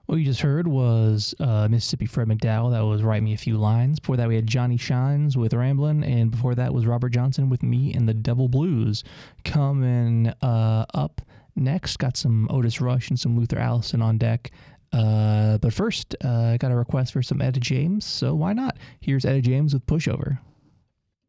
What you just heard was Mississippi Fred McDowell. That was Write Me a Few Lines. Before that, we had Johnny Shines with Ramblin'. And before that was Robert Johnson with Me and the Devil Blues. Coming up next, got some Otis Rush and some Luther Allison on deck. But first, got a request for some Etta James, so why not? Here's Etta James with Pushover.